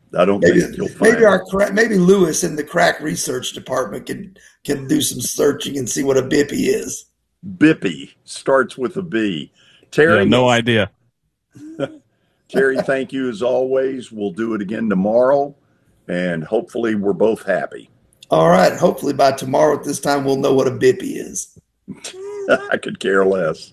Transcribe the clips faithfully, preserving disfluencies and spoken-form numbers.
I don't Maybe, think you'll find maybe our it. maybe Lewis in the crack research department can can do some searching and see what a B I P I is. Bippy starts with a B. Yeah, Terry, no idea. Terry, thank you as always. We'll do it again tomorrow, and hopefully we're both happy. All right. Hopefully by tomorrow at this time we'll know what a B I P I is. I could care less.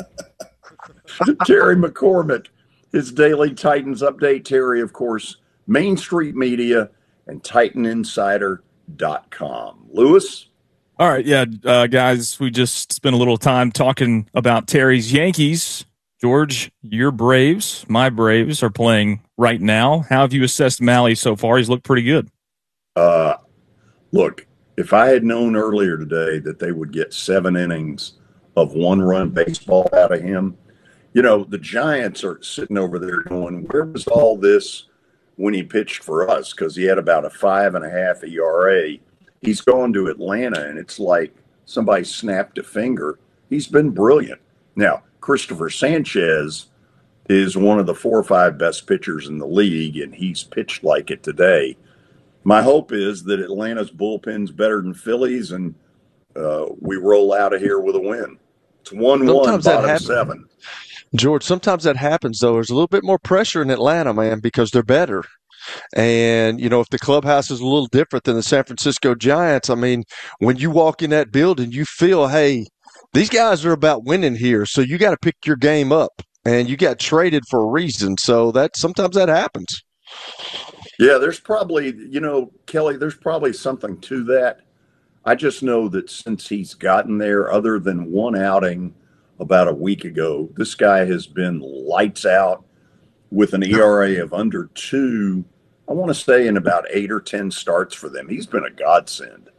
Terry McCormick, his daily Titans update. Terry, of course, Main Street Media and Titan Insider dot com. Lewis? All right, yeah, uh, guys, we just spent a little time talking about Terry's Yankees. George, your Braves, my Braves, are playing right now. How have you assessed Mahle so far? He's looked pretty good. Uh, look, if I had known earlier today that they would get seven innings of one-run baseball out of him, you know, the Giants are sitting over there going, where was all this when he pitched for us? Because he had about a five and a half E R A. He's gone to Atlanta, and it's like somebody snapped a finger. He's been brilliant. Now, Christopher Sanchez is one of the four or five best pitchers in the league, and he's pitched like it today. My hope is that Atlanta's bullpen's better than Philly's, and uh, we roll out of here with a win. It's one one, bottom seven. George, sometimes that happens, though. There's a little bit more pressure in Atlanta, man, because they're better. And, you know, if the clubhouse is a little different than the San Francisco Giants, I mean, when you walk in that building, you feel, hey, these guys are about winning here. So you got to pick your game up, and you got traded for a reason. So that sometimes that happens. Yeah, there's probably, you know, Kelly, there's probably something to that. I just know that since he's gotten there, other than one outing about a week ago, this guy has been lights out with an E R A of under two, I want to say in about eight or ten starts for them. He's been a godsend.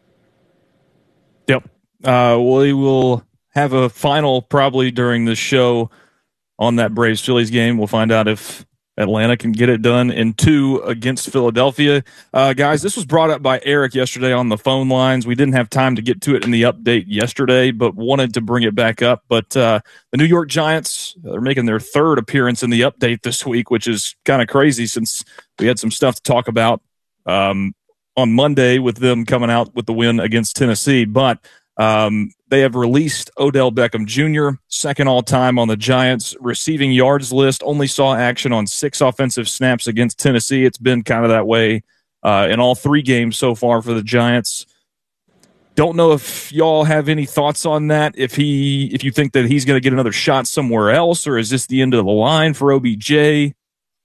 Yep. Uh, we will have a final probably during the show on that Braves-Phillies game. We'll find out if Atlanta can get it done in two against Philadelphia. Uh, guys, this was brought up by Eric yesterday on the phone lines. We didn't have time to get to it in the update yesterday, but wanted to bring it back up. But uh, the New York Giants are making their third appearance in the update this week, which is kind of crazy since we had some stuff to talk about um, on Monday with them coming out with the win against Tennessee. But um, they have released Odell Beckham Junior, second all-time on the Giants' receiving yards list, only saw action on six offensive snaps against Tennessee. It's been kind of that way uh, in all three games so far for the Giants. Don't know if y'all have any thoughts on that, if he, if you think that he's going to get another shot somewhere else, or is this the end of the line for O B J?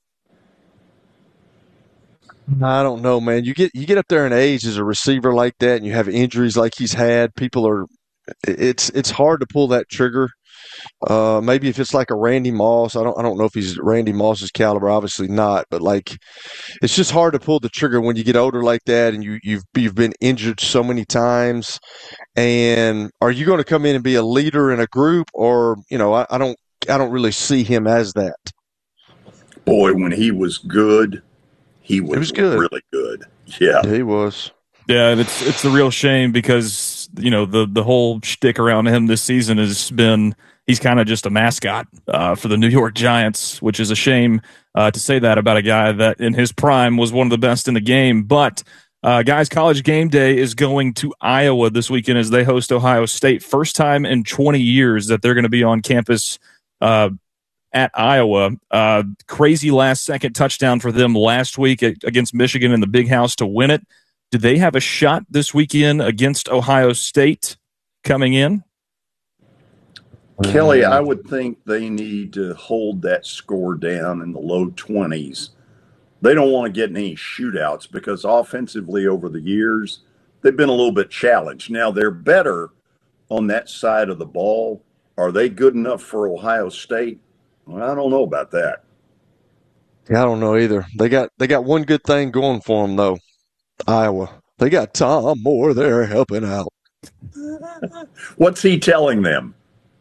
I don't know, man. You get you get up there in age as a receiver like that, and you have injuries like he's had. People are, it's it's hard to pull that trigger. Uh, maybe if it's like a Randy Moss, I don't I don't know if he's Randy Moss's caliber. Obviously not, but like, it's just hard to pull the trigger when you get older like that, and you you've you've been injured so many times. And are you going to come in and be a leader in a group, or you know, I, I don't I don't really see him as that. Boy, when he was good. He was, was good. really good. Yeah. yeah, he was. Yeah, it's it's a real shame because, you know, the, the whole shtick around him this season has been he's kind of just a mascot uh, for the New York Giants, which is a shame uh, to say that about a guy that in his prime was one of the best in the game. But, uh, guys, College Game Day is going to Iowa this weekend as they host Ohio State. First time in twenty years that they're going to be on campus uh at Iowa. Uh, crazy last-second touchdown for them last week against Michigan in the Big House to win it. Do they have a shot this weekend against Ohio State coming in? Kelly, I would think they need to hold that score down in the low twenties. They don't want to get in any shootouts because offensively over the years, they've been a little bit challenged. Now, they're better on that side of the ball. Are they good enough for Ohio State? Well, I don't know about that. Yeah, I don't know either. They got they got one good thing going for them, though. Iowa. They got Tom Moore there helping out. What's he telling them?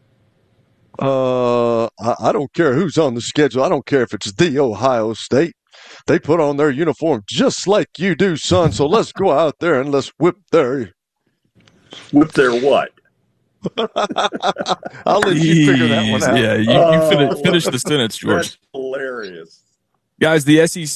Uh, I, I don't care who's on the schedule. I don't care if it's the Ohio State. They put on their uniform just like you do, son. So let's go out there and let's whip their whip their what? I'll let you figure that one out. Yeah, you, you oh, finish, finish the sentence, George. That's hilarious. Guys, the S E C